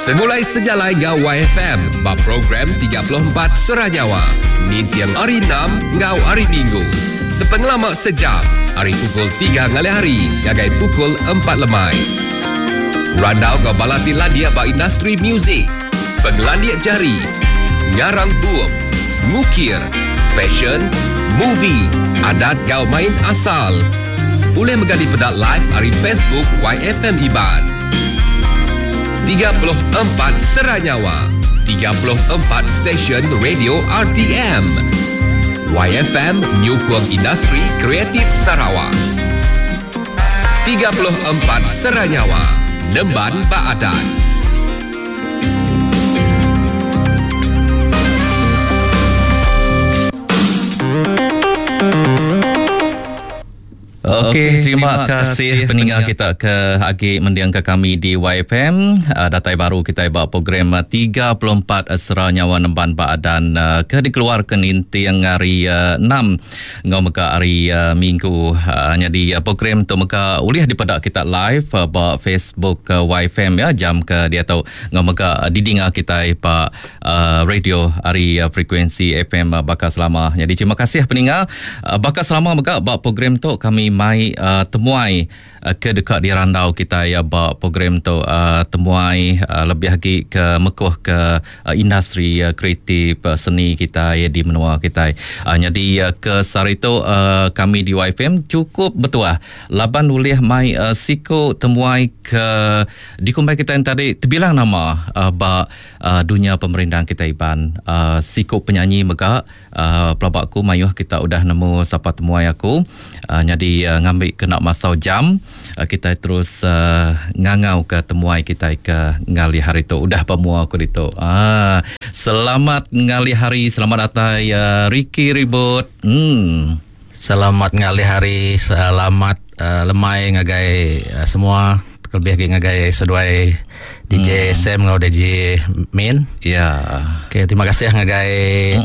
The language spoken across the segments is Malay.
Semulai sejalai ngau YFM, bab program 34 Seranyawa. Nintiang hari 6 ngau hari Minggu. Sepengalamak sejam, hari pukul 3 ngalai hari, ngagai pukul 4 lemai. Randau ngau balati landia ba industri muzik, penglandiak jari, ngarang buam, ngukir, fashion, movie, adat ngau main asal. Boleh menggadi pedak live hari Facebook YFM Iban. 34 Seranyawa, 34 stesen radio RTM. YFM Nyukong Industri Kreatif Sarawak. 34 Seranyawa, Nemban Baadan. Okey, terima kasih peninggal kita ke Agi mendiang ke kami di YFM. Datai baru kita buat program 34 Seranyawa Nemban Baadan ke dikeluarkan inti yang hari 6 ngau meka hari Minggu. Jadi program tu meka ulih dipada kita live ba Facebook YFM ya jam ke dia tahu ngau meka didinga kita pa radio hari frekuensi FM bakal selama. Jadi terima kasih peninggal bakal selama meka ba program tu kami mai temuai ke dekat di randau kita ya ba program tu temuai lebih lagi ke mekuh ke industri kreatif seni kita ya di menua kita. Jadi ke sari tu kami di YFM cukup betul laban boleh mai siko temuai ke dikumpai kita yang tadi terbilang nama ba dunia pemerintahan kita Iban siko penyanyi mega pelabakku mayuh kita udah nemu siapa temuai aku. Jadi ngambil kena masau jam kita terus ngangau ke temuai kita ke ngali hari tu udah pemua aku itu. Selamat ngali hari, selamat datang ya Ricky Ribut. Selamat ngali hari, selamat lemai ngagai semua lebih lagi ngagai seduai DJ Sam ngau DJ Min. Ya. Okay, terima kasih ngagai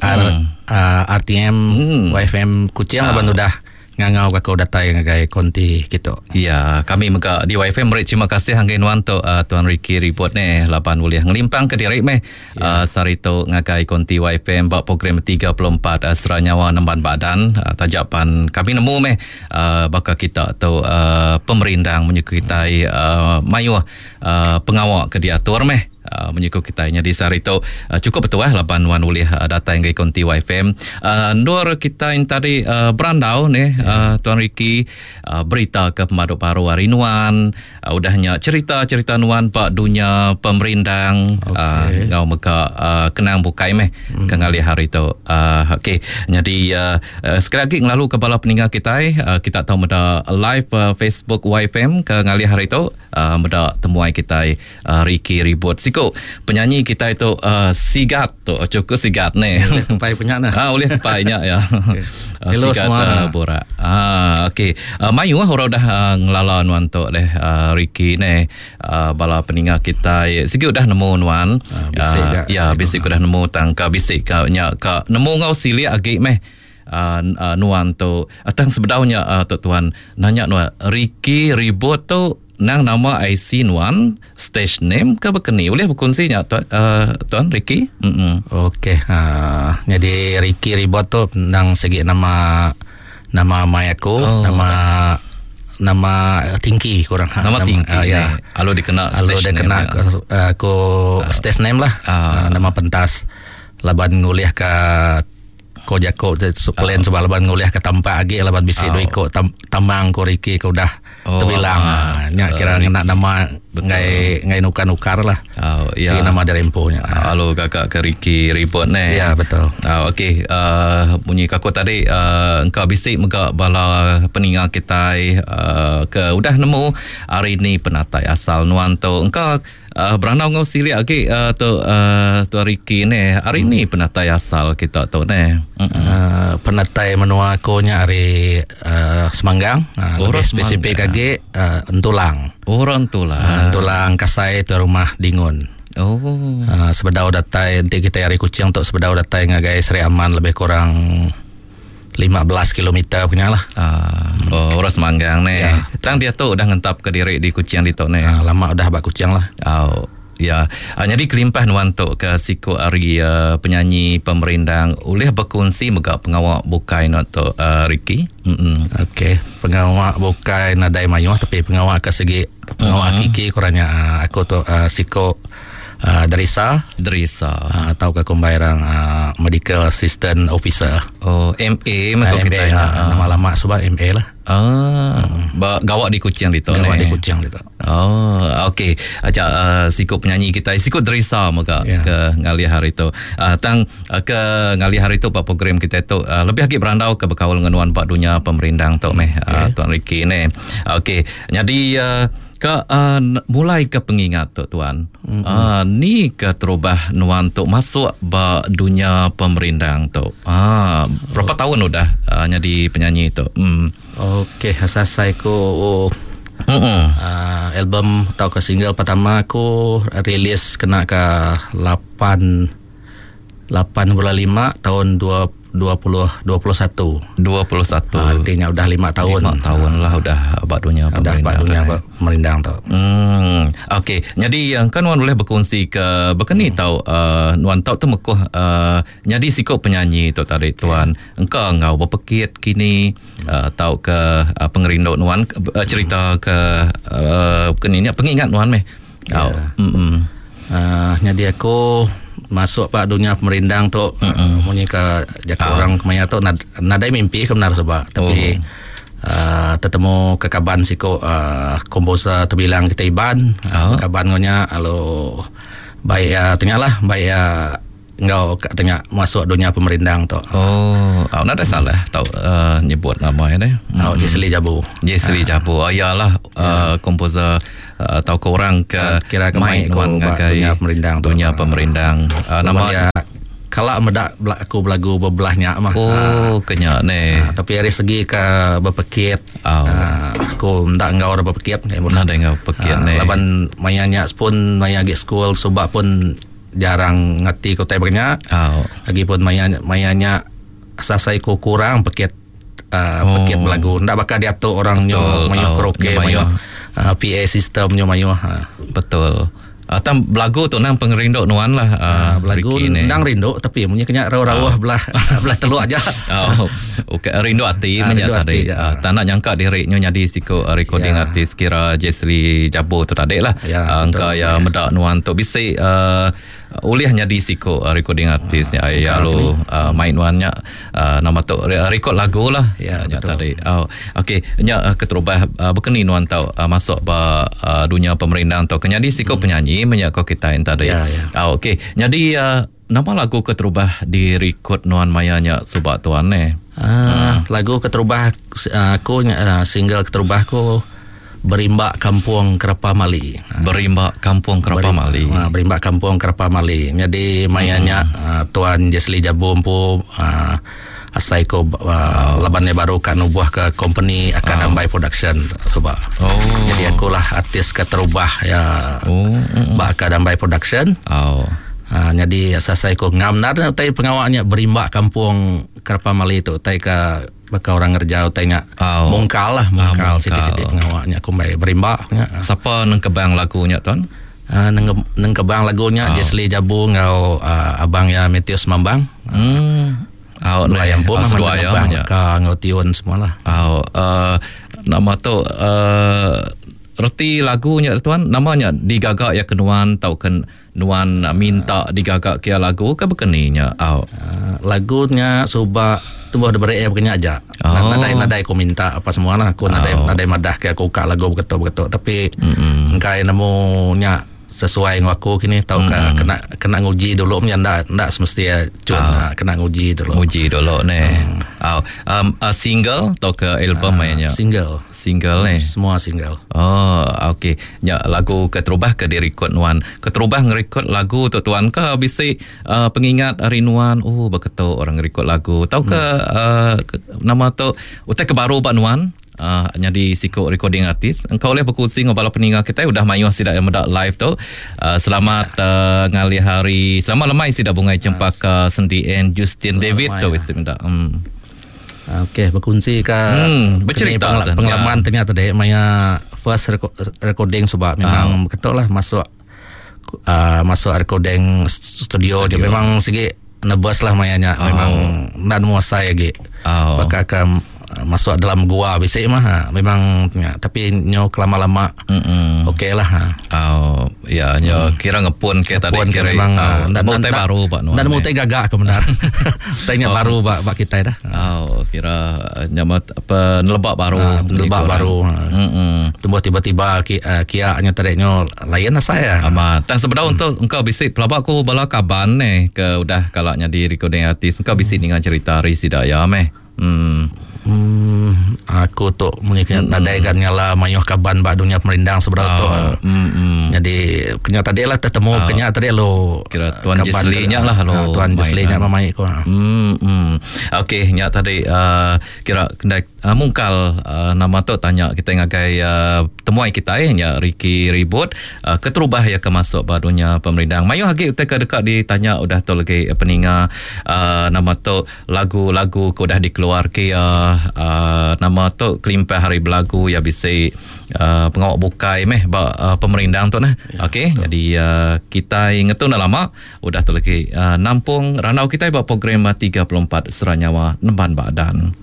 RTM YFM Kuching laban udah ngangau kakau data yang ngagai konti gitu. Ya, kami mega di YFM beri terima kasih hanggai nuan tu Tuan Ricky Report ni lapan boleh ngelimpang ke diri meh sarito ngagai konti YFM bak program 34 Seranyawa Nemban Baadan tajapan kami nemu meh bakal kita tu pemerintah menyukai mayu pengawal ke diatur meh menyukai kitanya di sari itu cukup betul lapan wan ulih data yang konti YFM. Nur kita yang tadi berandau nih Tuan Ricky berita ke pemaduk baru hari nuan udahnya cerita nuan pak dunia pemerintah ngau meka kenang bukai meh kengali hari itu. Okey, jadi sekali lagi ngelalu kepala peninggal kita kita tahu meda live Facebook YFM ke ngali hari itu meda temuai kita Ricky Ribut siko penyanyi kita itu sigat tu cukup sigat ni pai punya nah oleh painya ya. Hello semua borak okey mayu orang dah ngelala nuan tu deh Ricky ni bala peninggal kita sikit dah nemu nuan bisik dah nemu tangka bisik nya ka nemu ngau sili agi meh nuan tu tang sebedaunya tu tuan nanya nuan Ricky Ribut tu nang nama IC nuan stage name ke bekeni boleh berkongsinya tuan Ricky. Okey, jadi Ricky Ribut tu nang segi nama mai aku nama Tingki kurang nama Tingki ya alo dikenal stage name aku stage name lah nama pentas laban nguliah ke ko jako suplen sebab laban nguliah ke tampak agi laban bisi doi ko tambang ko Ricky ko dah terbilang nya kira nak nama ngai nukar lah si nama dari emponya halo kakak ke Ricky Ribut ni ya betul. Okey bunyi kakak tadi engkau bisik mega bala peninggal kita ke udah nemu hari ni penatai asal nuan tu engkau berandau ngau sili lagi tu Ricky ni hari ni penatai asal kita tu ni penatai menua konya hari Semanggang lebih spesifik lagi Entulang Entulang Kasai tu rumah Dingun. Sebedau datai nanti kita hari Kuching untuk sebedau datai ngagai Seri Aman lebih kurang 15 kilometer punya lah. Orang Semanggang ni. Ya. Tang dia tu udah ngentap ke diri di Kuching di tu ni. Lama udah bak Kuching lah. Ya, jadi kelimpah nuan tok ke Siko Ari penyanyi pemerindang oleh berkongsi megak pengawak bukai tok Ricky. Okey, pengawak bukai nadai mayuh tapi pengawak ke segi pengawak Kiki kurangnya aku tu Siko Derisa atau ke kumbairang medical assistant officer. Oh, MA macam kita nama lama sebab MA lah. Gawak di Kuching di tu. Gawak di Kuching di tu. Oh, okey. Ajak Siko penyanyi kita, Siko Derisa maka ke ngali hari tu. Tang ke ngali hari tu pak program kita tu lebih lagi berandau ke berkaul dengan wan pak dunia pemerindang tu Tuan Ricky ni. Okey. Jadi mulai ke pengingat tu tuan. Ni ke terubah nuan tu masuk ba dunia pemerindang tu. Berapa tahun udah jadi penyanyi tu? Okey, asal ko album atau ke single pertama aku rilis kena ke 8.5 tahun 2021. Artinya udah 5 tahun. 5 tahun lah udah abad dunia pemerindang tu. Okey, jadi kan Wan boleh berkongsi ke berkeni tahu Wan tahu tu mekuh jadi Siko penyanyi tu tadi tuan. Engkau berpekit kini tahu ke pengerindok Wan cerita ke berkeni pengingat Wan meh. Jadi aku masuk pak dunia pemerindang tu punya ke jaka orang kemaya tu nadai mimpi benar sebab tapi tetemu ke kaban Siko komposer terbilang kita iban kaban ngonya alo baik tengahlah baik engkau katanya masuk dunia pemerindang tu. Nada salah tahu nyebut nama ya deh. Jesli Jabu. Iyalah komposer atau ke orang ke kira kemai dunia pemerindang. Nama dia kalau medak aku belagu bebelahnya mah. Kenyak ni. Tapi dari segi ke berpekit aku ndak engkau berpekit. Nada engkau pekit ni. Laban mayanya pun maya gi school sebab pun jarang ngerti kota banyak. Lagi pun mayanya asasai ku kurang pekit belagu. Ndak bakal diatur orang nyo mayo karaoke mayo PA system nyo mayo. Betul. Tam belagu tu nang pengerindok nuan lah. Belagu nang rindok tapi punya kena rawah belah teluk aja. Okey, rindu hati menyat tadi. Tak nak nyangka diri nyo nyadi Siko recording artis kira Jesli Jabu tu tadi lah. Engkau ya medak nuan tu bisik oleh nyadi Siko recording artisnya lu main nuannya nama tu record lagu lah tadi. Okey, nya keterubah berkeni nuan tau masuk ba dunia pemerindang tau kenyadi Siko penyanyi menyako kita tadi. Okey, jadi nama lagu keterubah di record nuan mayanya subak tuan ni. Lagu keterubah aku single keterubah aku Berimbak Kampung Kerapa Mali. Berimbak Kampung Kerapa Mali. Berimbak Kampung Kerapa Mali. Jadi mayanya Tuan Jesli Jabu empu asai ko labannya baru kan ubah ke company akan ambai production coba. Jadi akulah artis keterubah ya. Akan ambai production. Jadi asai ko ngamnar tai pengawaknya Berimbak Kampung Kerapa Mali itu tai ke baka orang ngerjau tanya mungkal siti-siti pengawaknya kumbai Berimbak. Siapa nang kebang lagunya tuan? Nang kebang lagunya Jesli Jabu ngau abang ya Metius Mambang. Yang pun ngau tiun semualah. Nama tu reti lagunya tuan namanya digagak ya kenuan tau kan nuan minta digagak kia lagu ke bekeninya. Lagunya subak tu baru berai begini aja. Nadai aku minta apa semua lah. Aku nadai madah ke aku kak lagu betul tapi engkai namunya sesuai dengan aku kini tahu kena nguji dulu ndak semestinya kena nguji dulu ni. Single atau ke album mainnya? Single ni. Semua single. Okey. Ya lagu keterubah ke direkod nuan. Keterubah ngerekod lagu tu tuan ke bisi pengingat hari nuan beketu orang ngerekod lagu. Tahu ke nama tu utai ke baru pak nuan? Jadi Siko recording artis. Engkau boleh berkongsi dengan para peninggal kita udah mayuh sidak yang medak live tu. Selamat ngali hari. Selamat lemai sidak bungai cempaka sendien Justin David tu wis minta. Okey, berkongsi ke bercerita pengalaman ternyata dek maya first recording sebab memang betul lah masuk masuk recording studio je memang sikit nervous lah mayanya. Memang nak menguasai lagi. Bakal akan masuk dalam gua bisik mah memang tapi nyo lama-lama okey lah. Ya nyo kira ngepun ke tadi kira memang mutai baru pak Nuan. Dan mutai gagak ke benar. Tanya baru pak kita dah. Kira nyamat apa nelebak baru. Nelebak baru. Tumbuh tiba-tiba kia nya tadi nyo layan saya. Dan sebenarnya untuk engkau bisik pelabak ku bala kaban ke udah kalaknya di recording artis engkau bisik dengan cerita Risidaya aku tu mengikat nadaikan nyala mayuh kaban ba dunia pemerindang seberapa tu. Jadi kenya tadi lah ketemu kenya tadi lo kira tuan Jesli nya lah lo tuan Jesli nya mamai ko. Okey nya tadi kira kendai mungkal nama tu tanya kita ngagai temuai kita nya Ricky Ribut keterubah ya ke masuk ba dunia pemerindang. Mayuh hagi dekat ditanya udah tu lagi peninga nama tu lagu-lagu ko dah dikeluar ke nama tu kelimpah hari belagu ya bisa pengawak bukai pemerindang tu nah. Okey jadi kita ingat tu dah lama udah tu lagi nampung ranau kita buat program 34 Seranyawa Nemban Badan.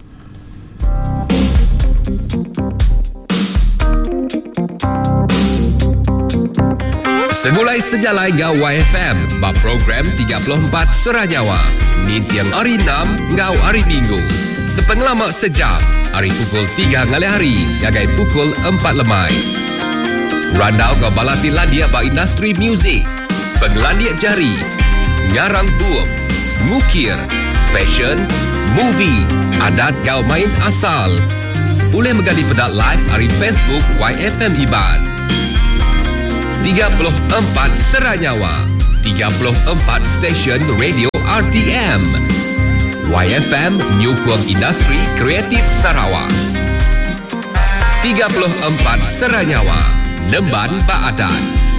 Semulai sejalai ngau YFM ba program 34 Seranyawa ni tiang hari 6 ngau hari Minggu sepengelamak sejam hari pukul 3 ngalih hari gagai pukul 4 lemai. Randau kau balati ladia ba industri muzik, penglandiak jari, ngarang buam, ngukir, fashion, movie, adat kau main asal. Boleh menggadi pedak live hari Facebook YFM Iban. 34 Seranyawa, 34 stesen radio RTM. YFM Nyukung Industri Kreatif Sarawak. 34 Seranyawa, Nemban Baadan.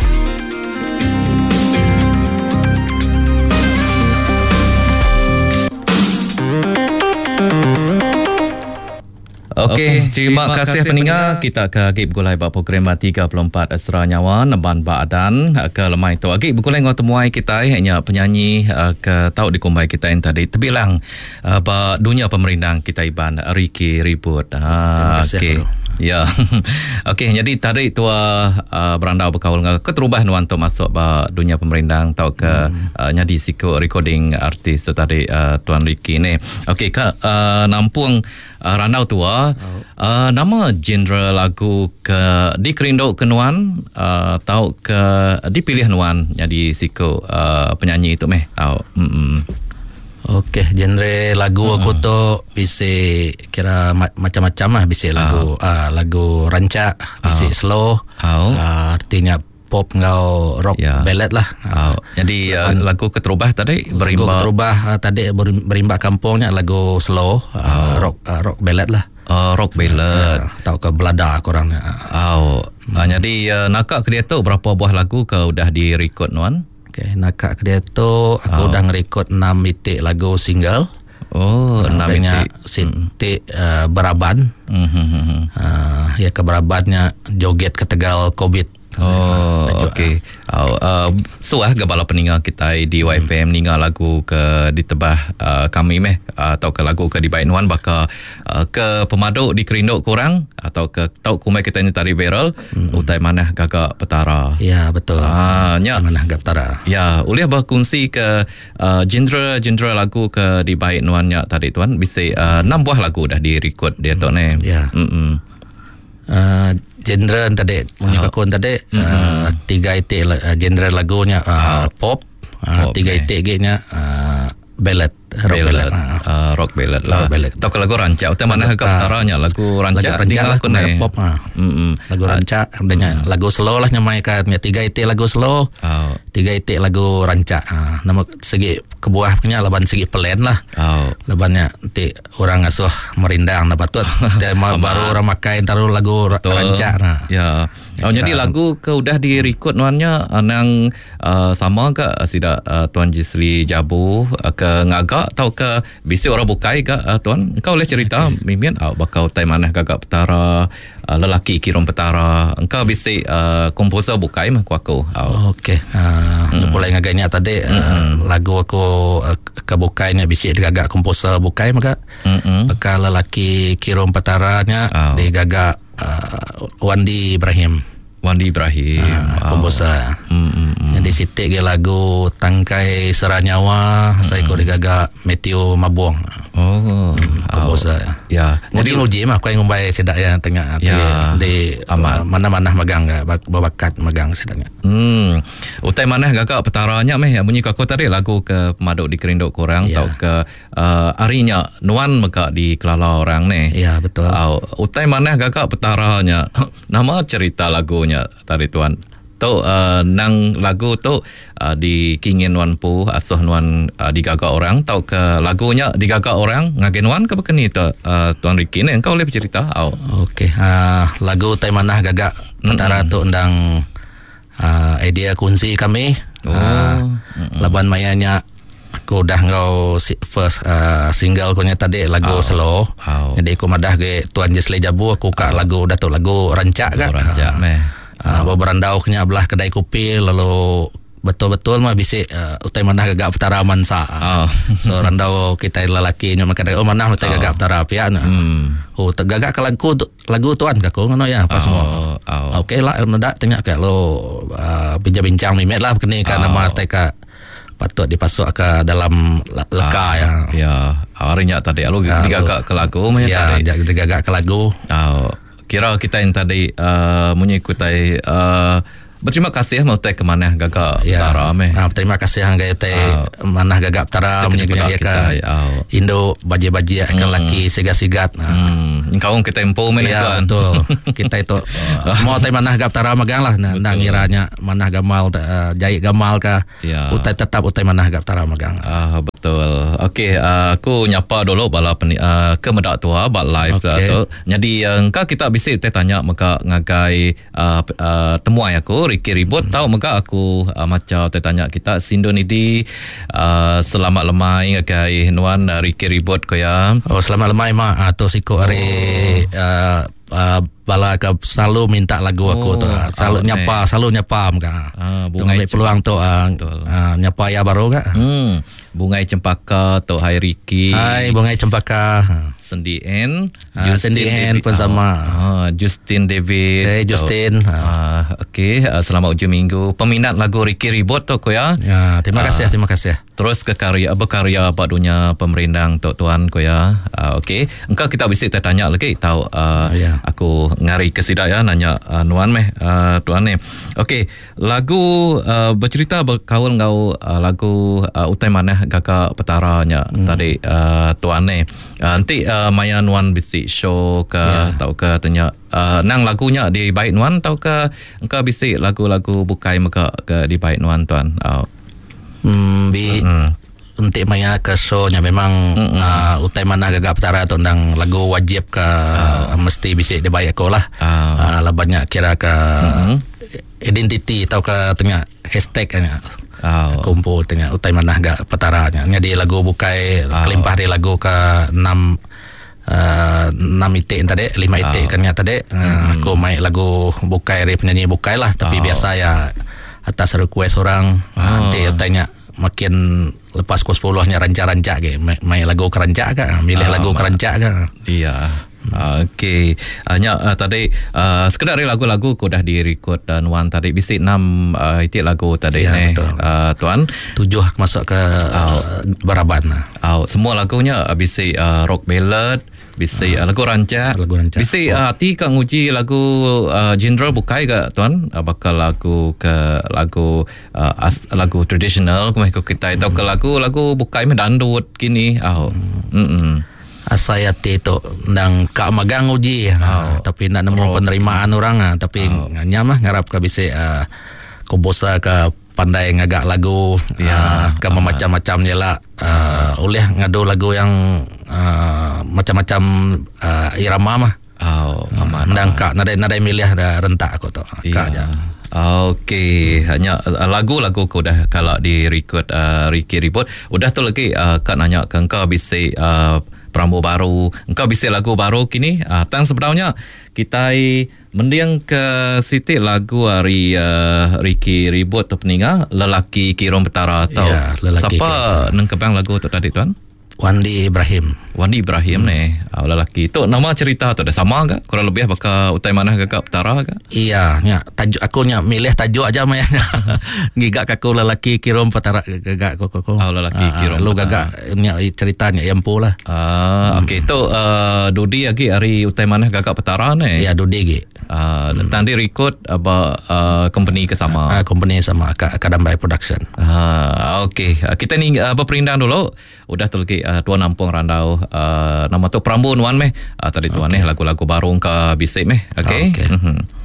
Okey, terima kasih pendengar. Kita ke agib gulai bak program 34 Seranyawa Nemban Baadan ke lemai tu. Agib gulai ngau temuai kita hanya penyanyi ke tahu dikumbai kita yang tadi terbilang ba dunia pemerindang kita Iban Ricky Ribut. Okey. Ya. Okey, jadi tadi tua berandau berkaul dengan keterubah nuan tu masuk ba dunia pemerindang tahu ke nyadi siko recording artis tu tadi tuan Ricky ni. Okey, nampung randau tua nama genre lagu ke dikerindok ke nuan tahu ke dipilih nuan jadi siko penyanyi itu tahu. Okey, genre lagu aku tu bisa kira macam-macam lah. Bisa lagu lagu rancak, bisa slow, artinya pop ngau rock ballad lah. Jadi lagu keterubah tadi berimba. Lagu keterubah tadi berimba kampungnya lagu slow, rock ballad lah. Rock ballad. Tahu ke belada korangnya. Jadi nakak dia tu berapa buah lagu ke udah di-record nuan? Okay, nakak dia tu aku dah ngerekod 6 itik lagu single. 6 itik. Sintik Beraban. Ya ke Berabannya joget ke Tegal Covid. Okey. Gabala peninggal kita di YFM ningal lagu ke ditebah kami atau ke lagu ke di Bainuan baka ke pemaduk di kerindok kurang atau ke tau kumai kita ni tari viral utai manah gagak petara. Ya betul. Manah gagak petara. Ya, ulih berkongsi ke genre lagu ke di Bainuan nya tadi tuan bisa 6 buah lagu dah direkod dia tu ni. Ya. Genre tadi munyakakun tadi 3 itik genre lagunya pop, 3 itik genya ballad, rock ballad lah. Atau ke lagu rancak utai mana ke utaranya lagu rancak lah pop. Lagu rancak adanya lagu slow lah nyamai ka 3 itik lagu slow, 3 3 itik lagu rancak. Nama segi kebuah punya laban segi pelen lah. Labannya nanti orang asuh merindang dapat tu. Baru orang makai taruh lagu rancak. Ya. Jadi lagu ke udah direkod nuannya nang sama ke sida Tuan Jisli Jabu ke ngagak atau ke bisi orang bukai ke tuan? Engkau boleh cerita mimin bakal time mana gagak petara lelaki kirom petara. Engkau bisi komposer bukai mah aku. Okey. Mulai ngagaknya tadi lagu aku kebukainya bisi gagak komposer bukai maka bakal lelaki kirom petaranya digagak Wandi Ibrahim. Komposer. Jadi sitik ke lagu Tangkai Seranyawa saya ko digagak Matthew Mabuang. Komposer. Ya. Jadi uji mah aku yang ngumbai sedak yang tengah di mana-mana magang babakat magang sedaknya. Utai mana gagak petaranya meh bunyi kako tadi lagu ke pemaduk di kerinduk korang atau ke arinya nuan maka di kelala orang ni. Ya betul. Utai mana gagak petaranya nama cerita lagunya tadi tuan. Tu nang lagu tu di kingin nuan pu asuh nuan digagak orang tau ke lagunya digagak orang ngagen nuan ke bekeni tu tuan Ricky ni engkau boleh bercerita. Okey. Lagu tai manah gagak antara tu undang idea kunci kami. Laban mayanya aku dah ngau first single ko nya tadi lagu slow. Jadi aku madah ke Tuan Jisli Jabu aku kak lagu dah tu lagu rancak kan. Rancak meh. Berandau kenya belah kedai kopi lalu betul-betul mah bisik utai manah gagak petara mansa. So randau kita lelaki nya maka manah utai gagak petara pian. Tegagak ke lagu tuan kako ngono ya pas semua. Okey lah mendak tengok ke lo bincang-bincang mimet lah kini kan nama teka patut dipasuk ke dalam leka ya. Ya, harinya tadi lu digagak ke lagu mah ya tadi. Ya, digagak ke lagu. Kira kita yang tadi mengikuti berterima kasih mau teh ke mana gagak petara meh. Terima kasih hangga teh mana gagak petara menyegnya ke Indo baje-baje akan laki sigat-sigat. Engkau kita empo meh tuan. Betul. Kita itu semua teh mana gagak petara magang lah nang iranya mana gamal jahit gamal ka. Utai tetap utai mana gagak petara magang. Betul. Okey, aku nyapa dulu bala ke medak tua bak live tu. Jadi engkau kita bisik teh tanya maka ngagai temuai aku Ricky Ribut tahu maka aku macam tanya kita Sindo ni di selamat lemai ngagai nuan Ricky Ribut ko ya. Selamat lemai mah atau siko are bala ke selalu minta lagu aku tu selalu nyapa muka bungai peluang tu nyapa ya baru ka bungai cempaka tu hai Ricky bungai cempaka Sendien pun sama Justin David Justin okey selamat ujung minggu peminat lagu Ricky Ribut tu ko ya terima kasih terus ke berkarya pada dunia pemerintah tu tuan ko ya okey engkau kita bisik tanya lagi tahu aku ngari kesida ya nanya nuan meh tuan ni. Okey, lagu bercerita berkaul ngau lagu utai mana gagak petaranya tadi tuan ni. Nanti maya nuan bisi show ke tau ke tanya nang lagunya di baik nuan tau ke engkau bisi lagu-lagu bukai maka ke di baik nuan tuan. Untuk maya ke show-nya memang utai mana gagak petara tu undang lagu wajib ke mesti bisa dibayar ko lah. Lah banyak kira ke identiti tau ke tengah hashtag nya. Kumpul tengah utai mana gagak petaranya. Jadi lagu bukai kelimpah di lagu ke 6 itik tadi 5 itik kan tadi aku main lagu bukai penyanyi bukai lah tapi biasa ya atas request orang nanti tanya makin lepas ku 10-nya rancak-rancak ke main lagu kerancak kan milih lagu kerancak kan iya. Okey, hanya tadi sekedar lagu-lagu ku dah direkod dan wan tadi bisik 6 itik lagu tadi ni tuan 7 masuk ke baraban. Semua lagunya bisik rock ballad, bisik lagu rancak. Bisik hati kang uji lagu genre bukai ke tuan bakal lagu ke lagu tradisional ku kita tahu ke lagu bukai dangdut kini. Saya itu ndang kak magang uji tapi ndak nemu penerimaan orang tapi nyamah ngarap ke bisa komposer ke pandai ngagak lagu ke macam-macam je lah. Oleh ngadu lagu yang macam-macam irama mah. Dan kak nadai milih dah rentak aku tu. Kak aja. Okey, hanya lagu-lagu kau dah kalau di record Ricky Ribut. Udah tu lagi kak nanya ke engkau bisa promo baru, engkau bisa lagu baru kini. Tan sebenarnya kita mendiang ke Siti lagu hari Ricky Ribut tu peninggal lelaki Kirong Betara tau. Siapa nang kebang lagu tu tadi tuan? Wandi Ibrahim ni lelaki tu nama cerita tu dah sama ke kurang lebih bakal utai mana ke Betara ke? Iya nya tajuk aku nya milih tajuk aja mah ngigak aku lelaki Kirong Betara gagak koko lelaki Kirong lu gagak nya ceritanya empu lah. Okey tu Dudi lagi hari utai mana gagak Betara ni? Ya Dudi ge tadi record company ke sama company sama Kadambai Production. Okey kita ni berperindang dulu. Udah tu lagi Tuan Ampung Randau nama tu Prambun Wan meh tadi tuan lagu-lagu baru ke bisik meh. Okey.